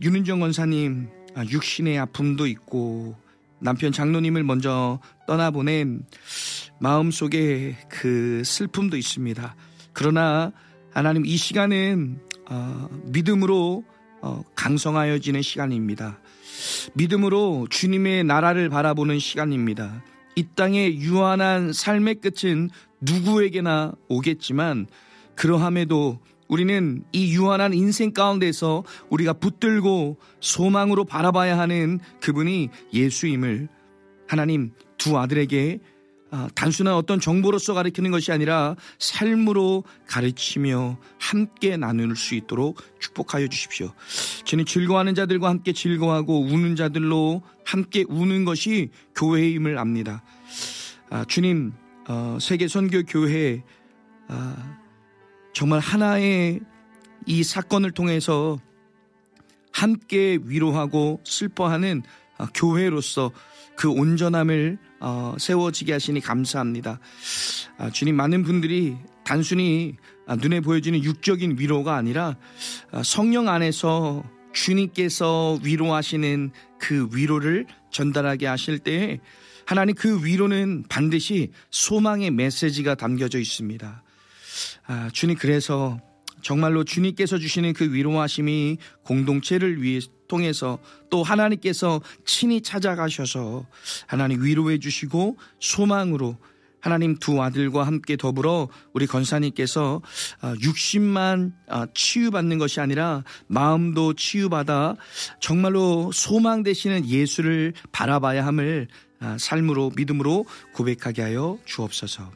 윤은정 권사님, 육신의 아픔도 있고 남편 장로님을 먼저 떠나보낸 마음속에 그 슬픔도 있습니다. 그러나 하나님, 이 시간은 믿음으로 강성하여지는 시간입니다. 믿음으로 주님의 나라를 바라보는 시간입니다. 이 땅의 유한한 삶의 끝은 누구에게나 오겠지만, 그러함에도 우리는 이 유한한 인생 가운데서 우리가 붙들고 소망으로 바라봐야 하는 그분이 예수임을 하나님 두 아들에게 단순한 어떤 정보로서 가르치는 것이 아니라 삶으로 가르치며 함께 나눌 수 있도록 축복하여 주십시오. 주님, 즐거워하는 자들과 함께 즐거워하고 우는 자들로 함께 우는 것이 교회임을 압니다. 주님, 세계선교교회 정말 하나의 이 사건을 통해서 함께 위로하고 슬퍼하는 교회로서 그 온전함을 세워지게 하시니 감사합니다. 주님, 많은 분들이 단순히 눈에 보여지는 육적인 위로가 아니라 성령 안에서 주님께서 위로하시는 그 위로를 전달하게 하실 때에 하나님, 그 위로는 반드시 소망의 메시지가 담겨져 있습니다. 주님, 그래서 정말로 주님께서 주시는 그 위로하심이 공동체를 통해서 또 하나님께서 친히 찾아가셔서 하나님 위로해 주시고 소망으로 하나님 두 아들과 함께 더불어 우리 권사님께서 육신만 치유받는 것이 아니라 마음도 치유받아 정말로 소망 되시는 예수를 바라봐야 함을 삶으로 믿음으로 고백하게 하여 주옵소서.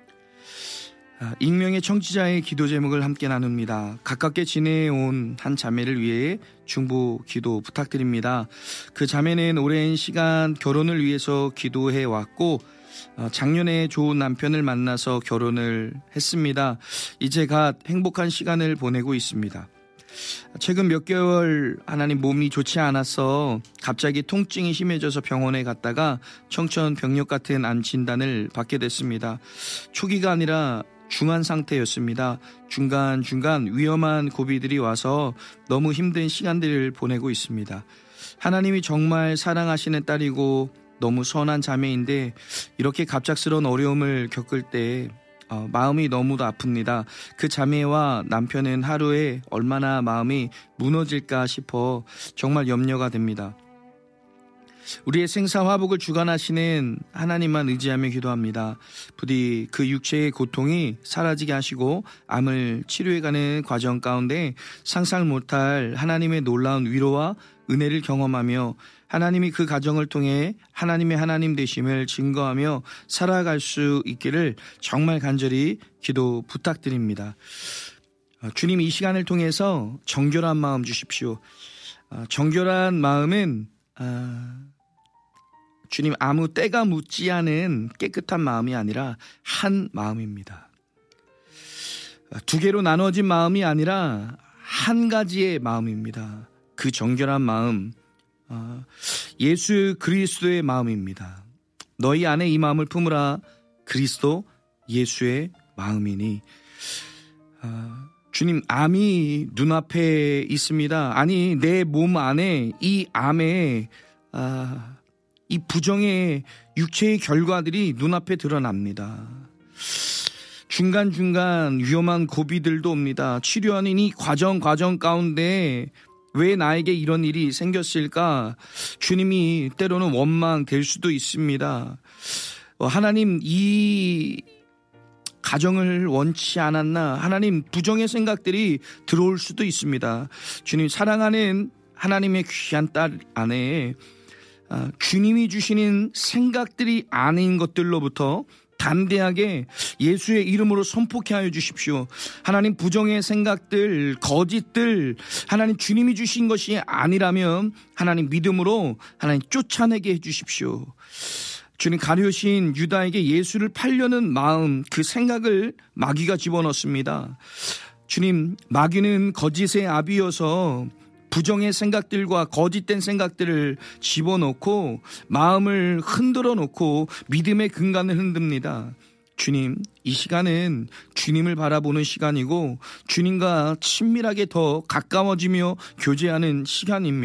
익명의 청취자의 기도 제목을 함께 나눕니다. 가깝게 지내온 한 자매를 위해 중보 기도 부탁드립니다. 그 자매는 오랜 시간 결혼을 위해서 기도해 왔고 작년에 좋은 남편을 만나서 결혼을 했습니다. 이제 갓 행복한 시간을 보내고 있습니다. 최근 몇 개월 하나님 몸이 좋지 않아서 갑자기 통증이 심해져서 병원에 갔다가 청천벽력 같은 암 진단을 받게 됐습니다. 초기가 아니라 중한 상태였습니다. 중간중간 위험한 고비들이 와서 너무 힘든 시간들을 보내고 있습니다. 하나님이 정말 사랑하시는 딸이고 너무 선한 자매인데 이렇게 갑작스러운 어려움을 겪을 때 마음이 너무도 아픕니다. 그 자매와 남편은 하루에 얼마나 마음이 무너질까 싶어 정말 염려가 됩니다. 우리의 생사화복을 주관하시는 하나님만 의지하며 기도합니다. 부디 그 육체의 고통이 사라지게 하시고 암을 치료해가는 과정 가운데 상상 못할 하나님의 놀라운 위로와 은혜를 경험하며 하나님이 그 가정을 통해 하나님의 하나님 되심을 증거하며 살아갈 수 있기를 정말 간절히 기도 부탁드립니다. 주님, 이 시간을 통해서 정결한 마음 주십시오. 정결한 마음은 주님, 아무 때가 묻지 않은 깨끗한 마음이 아니라 한 마음입니다. 두 개로 나눠진 마음이 아니라 한 가지의 마음입니다. 그 정결한 마음, 예수 그리스도의 마음입니다. 너희 안에 이 마음을 품으라. 그리스도 예수의 마음이니. 주님, 암이 눈앞에 있습니다. 아니, 내 몸 안에 이 암에 이 부정의 육체의 결과들이 눈앞에 드러납니다. 중간중간 위험한 고비들도 옵니다. 치료하는 이 과정 가운데 왜 나에게 이런 일이 생겼을까? 주님이 때로는 원망될 수도 있습니다. 하나님, 이 가정을 원치 않았나? 하나님, 부정의 생각들이 들어올 수도 있습니다. 주님, 사랑하는 하나님의 귀한 딸 안에 주님이 주시는 생각들이 아닌 것들로부터 담대하게 예수의 이름으로 선포케 하여 주십시오. 하나님, 부정의 생각들, 거짓들, 하나님 주님이 주신 것이 아니라면 하나님 믿음으로 하나님 쫓아내게 해 주십시오. 주님, 가룟신 유다에게 예수를 팔려는 마음, 그 생각을 마귀가 집어넣습니다. 주님, 마귀는 거짓의 아비여서 부정의 생각들과 거짓된 생각들을 집어넣고 마음을 흔들어 놓고 믿음의 근간을 흔듭니다. 주님, 이 시간은 주님을 바라보는 시간이고 주님과 친밀하게 더 가까워지며 교제하는 시간입니다.